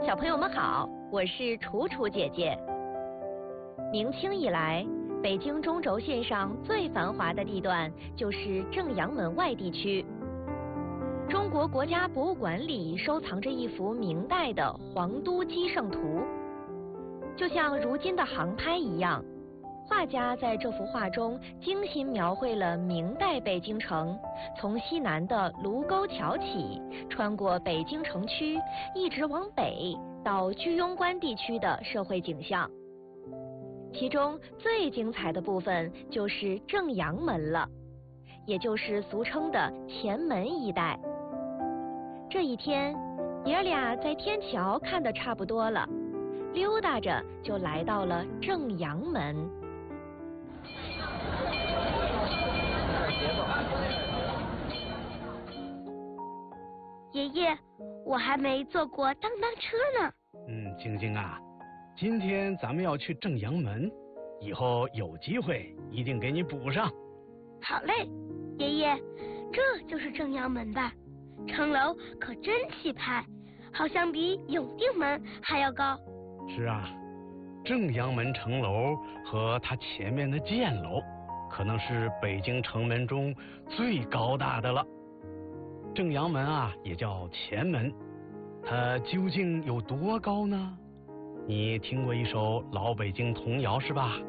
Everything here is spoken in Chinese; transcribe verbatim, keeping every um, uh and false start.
小朋友们好，我是楚楚姐姐。明清以来，北京中轴线上最繁华的地段就是正阳门外地区。中国国家博物馆里收藏着一幅明代的皇都基圣图，就像如今的航拍一样。画家在这幅画中精心描绘了明代北京城从西南的卢沟桥起，穿过北京城区，一直往北到居庸关地区的社会景象。其中最精彩的部分就是正阳门了，也就是俗称的前门一带。这一天，爷俩在天桥看得差不多了，溜达着就来到了正阳门。 爷爷，我还没坐过当当车呢。 嗯，晶晶啊，今天咱们要去正阳门，以后有机会一定给你补上。 好嘞，爷爷，这就是正阳门吧？城楼可真气派，好像比永定门还要高。 是啊，正阳门城楼和它前面的箭楼，可能是北京城门中最高大的了。正阳门啊，也叫前门，它究竟有多高呢？你听过一首老北京童谣是吧？